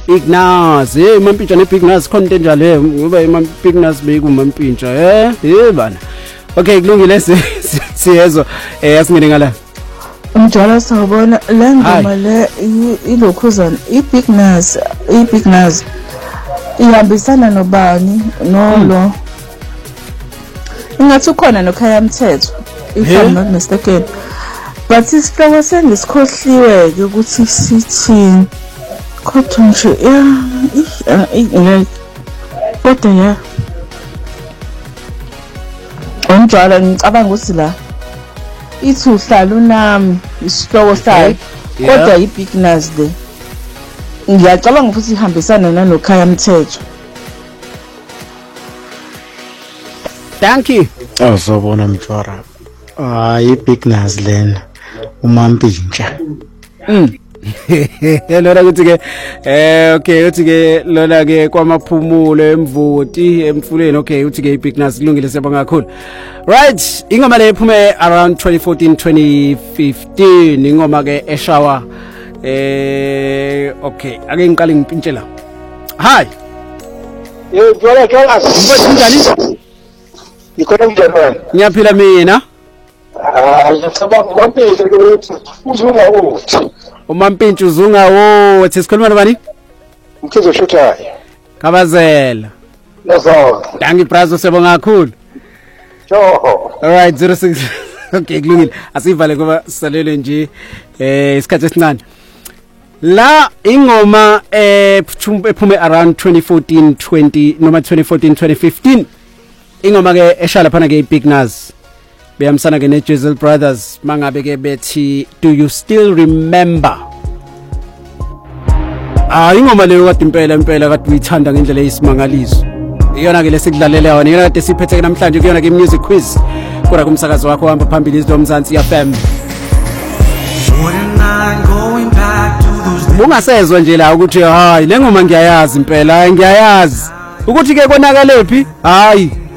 Ignaz Mampintsha neBig Nas khona into enjalo ngoba Big Nas beyiku Mampintsha bana. Okay kulungile siyezwa asingene ngala. Umjwala sawubona le ngoma le ilokhuzana iBig Nas ihambisana nobani nolo ingathi ukhona noKhaya Mthetho if I'm not mistaken but isihloko sengisikhohliwe ukuthi sithi kodwa nje kodwa ya Umjwala ngicabanga ukuthi la ithi uhlala unami isihloko sayo kodwa iBig Nas le ngiyacabanga ukuthi ihambisana nanoKhaya Mthetho. Thank you. Awuzobona Mjwara. iBig Nas lena uMampintsha. Lona kuthi ke okay uthi ke lona ke kwamaphumulo emvoti emfuleni okay uthi ke iBig Nas kulungile siyabonga kakhulu. Right ingoma le iphume around 2014 2015 ingoma ke eshawa okay ake ngiqale ngimpintshela. Hi. Jwala njani? Ikhona njani? Ngiyaphila mina. Ngicabanga kwampintshwa ukuthi uzunga uthi. uMampintsha uzunga wothi sikhuluma nobani? Mkhizo Shothayo. Kabazela. Nazo. Dangi Brazo siyabonga kakhulu. Joho. Alright 06 okay kulungile asivale ngoba salele nje isikhathi esincane. La ingoma ephume around 2014 20 noma 2014 2015 ingoma ke eshala phana ke iBig Nas beyamsana ke neJezel Brothers mangabe ke bethi do you still remember ingoma leyo kade impela kade uyithanda ngendlela eyisimangaliso iyona ke lesikudlalela yona iyona kade siphethe ke namhlanje kuyona ke music quiz kura kumsakazo wakho hamba phambili izinto Mzansi FM ungasezwe nje la ukuthi hayi le ngoma ngiyayazi impela ngiyayazi ukuthi ke konakalepi hayi